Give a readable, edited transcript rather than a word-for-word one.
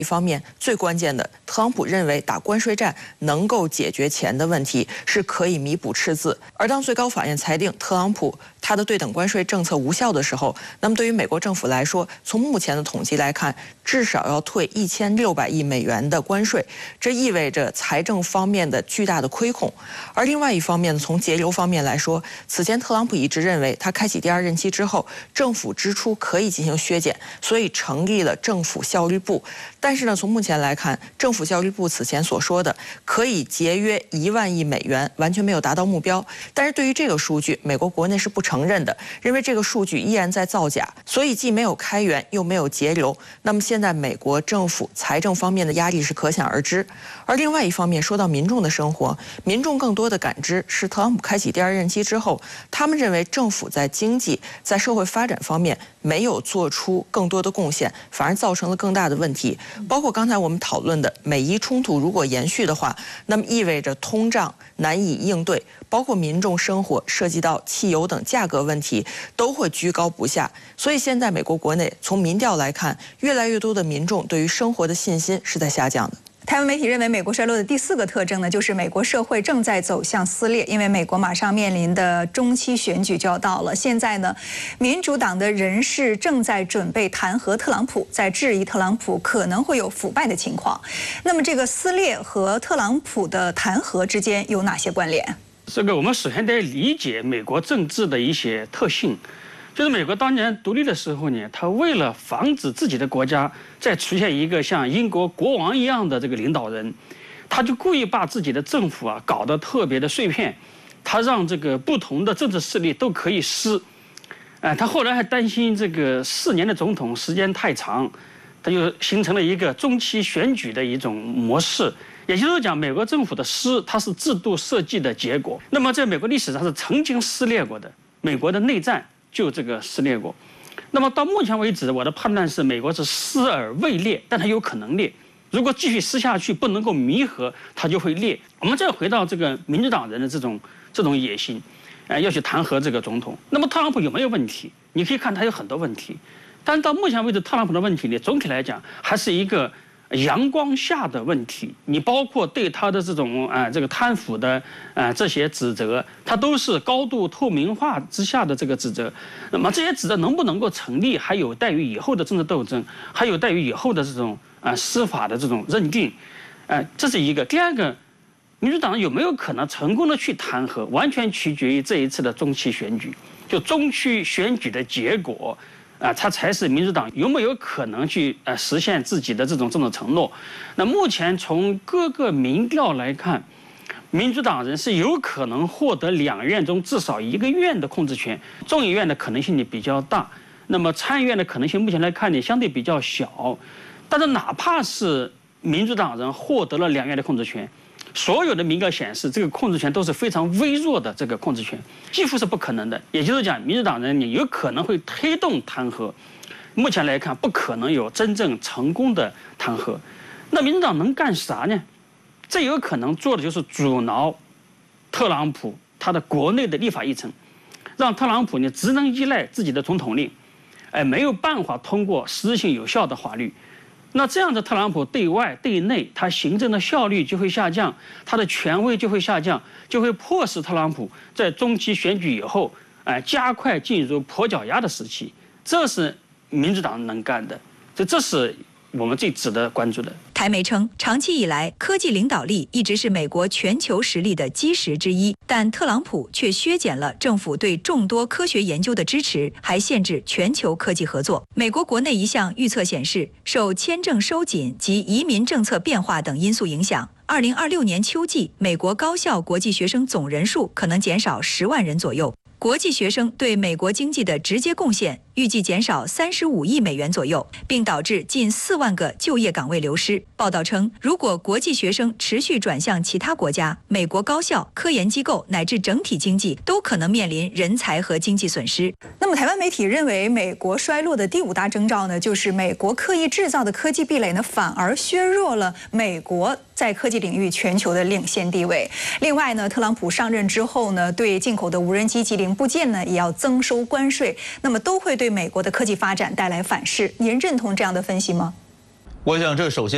一方面，最关键的，特朗普认为打关税战能够解决钱的问题，是可以弥补赤字。而当最高法院裁定特朗普他的对等关税政策无效的时候，那么对于美国政府来说，从目前的统计来看，至少要退1600亿美元的关税，这意味着财政方面的巨大的亏空。而另外一方面呢，从节流方面来说，此前特朗普一直认为他开启第二任期之后，政府支出可以进行削减，所以成立了政府效率部。但是呢，从目前来看，政府效率部此前所说的可以节约1万亿美元，完全没有达到目标。但是对于这个数据，美国国内是不承认的，认为这个数据依然在造假，所以既没有开源，又没有节流。那么现在美国政府财政方面的压力是可想而知。而另外一方面，说到民众的生活，民众更多的感知是特朗普开启第二任期之后，他们认为政府在经济、在社会发展方面没有做出更多的贡献，反而造成了更大的问题。包括刚才我们讨论的美伊冲突如果延续的话，那么意味着通胀难以应对，包括民众生活涉及到汽油等价格问题都会居高不下。所以现在美国国内从民调来看，越来越多的民众对于生活的信心是在下降的。 台湾媒体认为，美国衰落的第4个特征呢，就是美国社会正在走向撕裂，因为美国马上面临的中期选举就要到了。现在呢，民主党的人士正在准备弹劾特朗普，在质疑特朗普可能会有腐败的情况。那么，这个撕裂和特朗普的弹劾之间有哪些关联？ 这个我们首先得理解美国政治的一些特性。就是美国当年独立的时候呢，他为了防止自己的国家再出现一个像英国国王一样的这个领导人，他就故意把自己的政府搞得特别的碎片，他让这个不同的政治势力都可以施。他后来还担心这个4年的总统时间太长，他就形成了一个中期选举的一种模式。也就是讲，美国政府的施，它是制度设计的结果。那么在美国历史上是曾经撕裂过的，美国的内战就这个撕裂过。那么到目前为止，我的判断是，美国是撕而未裂，但它有可能裂。如果继续撕下去，不能够弥合，它就会裂。我们再回到这个民主党人的这种野心，要去弹劾这个总统。那么特朗普有没有问题？你可以看他有很多问题，但是到目前为止，特朗普的问题呢，总体来讲还是一个阳光下的问题。你包括对他的这种这个贪腐的这些指责，它都是高度透明化之下的这个指责。那么这些指责能不能够成立，还有待于以后的政治斗争，还有待于以后的这种司法的这种认定。这是一个。第二个，民主党有没有可能成功的去弹劾，完全取决于这一次的中期选举。就中期选举的结果。它才是民主党有没有可能去实现自己的这种政治承诺。那目前从各个民调来看，民主党人是有可能获得2院中至少1个院的控制权，众议院的可能性呢比较大，那么参议院的可能性目前来看呢相对比较小。但是哪怕是民主党人获得了2院的控制权，所有的民调显示，这个控制权都是非常微弱的，这个控制权几乎是不可能的。也就是讲，民主党人有可能会推动弹劾，目前来看不可能有真正成功的弹劾。那民主党能干啥呢？最有可能做的就是阻挠特朗普他的国内的立法议程，让特朗普呢只能依赖自己的总统令，没有办法通过实质性有效的法律。那这样的特朗普对外对内，他行政的效率就会下降，他的权威就会下降，就会迫使特朗普在中期选举以后，加快进入跛脚鸭的时期。这是民主党能干的，这是我们最值得关注的。 台媒称，长期以来，科技领导力一直是美国全球实力的基石之一，但特朗普却削减了政府对众多科学研究的支持，还限制全球科技合作。美国国内一项预测显示，受签证收紧及移民政策变化等因素影响，2026年秋季，美国高校国际学生总人数可能减少10万人左右。国际学生对美国经济的直接贡献预计减少35亿美元左右，并导致近4万个就业岗位流失。报道称，如果国际学生持续转向其他国家，美国高校、科研机构乃至整体经济都可能面临人才和经济损失。那么，台湾媒体认为，美国衰落的第5大征兆呢，就是美国刻意制造的科技壁垒呢，反而削弱了美国在科技领域全球的领先地位。另外呢，特朗普上任之后呢，对进口的无人机及零部件呢，也要增收关税，那么都会对美国的科技发展带来反噬。您认同这样的分析吗？ 我想这首先